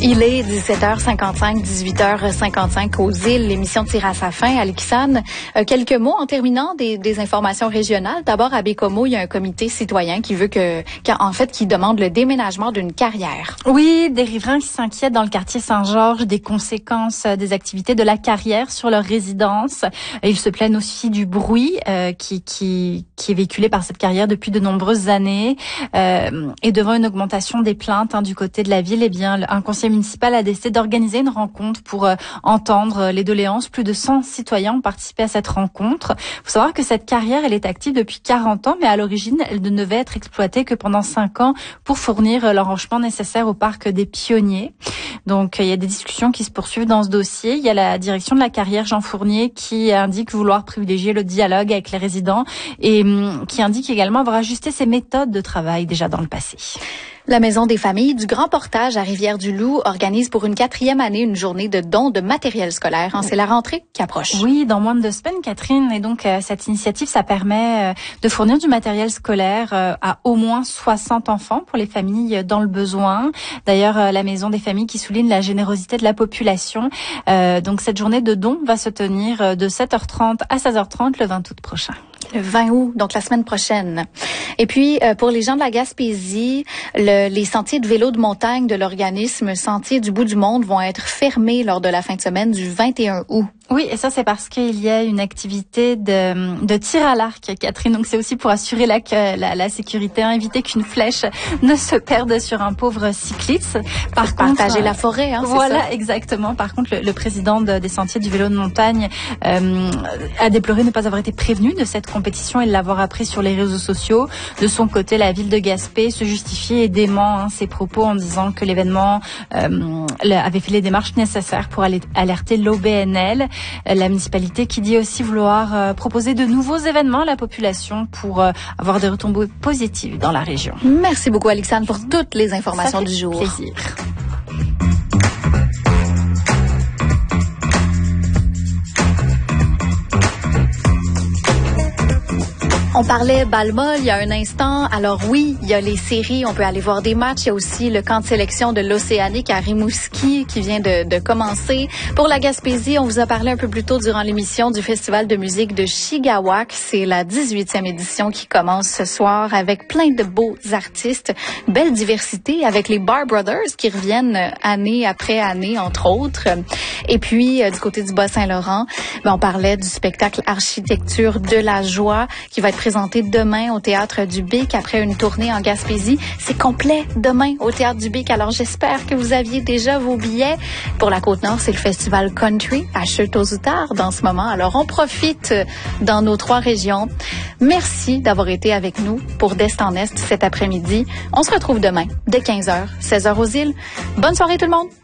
Il est 17h55, 18h55 aux îles. L'émission tire à sa fin. Alexandre, quelques mots en terminant des informations régionales. D'abord, à Bécomo, il y a un comité citoyen qui demande le déménagement d'une carrière. Oui, des riverains qui s'inquiètent dans le quartier Saint-Georges des conséquences des activités de la carrière sur leur résidence. Ils se plaignent aussi du bruit qui est véhiculé par cette carrière depuis de nombreuses années. Et devant une augmentation des plaintes du côté de la ville, un conseil municipal a décidé d'organiser une rencontre pour entendre les doléances. Plus de 100 citoyens ont participé à cette rencontre. Il faut savoir que cette carrière, elle est active depuis 40 ans, mais à l'origine, elle ne devait être exploitée que pendant 5 ans pour fournir l'enrochement nécessaire au parc des Pionniers. Donc, il y a des discussions qui se poursuivent dans ce dossier. Il y a la direction de la carrière, Jean Fournier, qui indique vouloir privilégier le dialogue avec les résidents et qui indique également avoir ajusté ses méthodes de travail déjà dans le passé. La Maison des familles du Grand Portage à Rivière-du-Loup organise pour une 4e année une journée de dons de matériel scolaire. C'est la rentrée qui approche. Oui, dans moins de 2 semaines, Catherine. Et donc, cette initiative, ça permet de fournir du matériel scolaire à au moins 60 enfants pour les familles dans le besoin. D'ailleurs, la Maison des familles qui souligne la générosité de la population. Donc, cette journée de dons va se tenir de 7h30 à 16h30 le 20 août prochain. Le 20 août, donc la semaine prochaine. Et puis, pour les gens de la Gaspésie, les sentiers de vélo de montagne de l'organisme Sentier du bout du monde vont être fermés lors de la fin de semaine du 21 août. Oui, et ça, c'est parce qu'il y a une activité de tir à l'arc, Catherine. Donc, c'est aussi pour assurer la sécurité, éviter qu'une flèche ne se perde sur un pauvre cycliste. Par contre, partager la forêt, voilà, c'est ça? Exactement. Par contre, le président des sentiers du vélo de montagne a déploré ne pas avoir été prévenu de cette compétition et de l'avoir appris sur les réseaux sociaux. De son côté, la ville de Gaspé se justifie et dément ses propos en disant que l'événement avait fait les démarches nécessaires pour alerter l'OBNL. La municipalité qui dit aussi vouloir proposer de nouveaux événements à la population pour avoir des retombées positives dans la région. Merci beaucoup, Alexandre, pour toutes les informations du jour. Plaisir. On parlait Balma il y a un instant. Alors oui, il y a les séries, on peut aller voir des matchs. Il y a aussi le camp de sélection de l'Océanique à Rimouski qui vient de commencer. Pour la Gaspésie, on vous a parlé un peu plus tôt durant l'émission du Festival de musique de Chigawak. C'est la 18e édition qui commence ce soir avec plein de beaux artistes. Belle diversité avec les Bar Brothers qui reviennent année après année, entre autres. Et puis, du côté du Bas-Saint-Laurent, on parlait du spectacle Architecture de la joie qui va être présenté demain au Théâtre du Bic après une tournée en Gaspésie. C'est complet demain au Théâtre du Bic. Alors, j'espère que vous aviez déjà vos billets. Pour la Côte-Nord, c'est le Festival Country à Château-Zoutard dans ce moment. Alors, on profite dans nos 3 régions. Merci d'avoir été avec nous pour d'Est en Est cet après-midi. On se retrouve demain dès 15h, 16h aux îles. Bonne soirée tout le monde!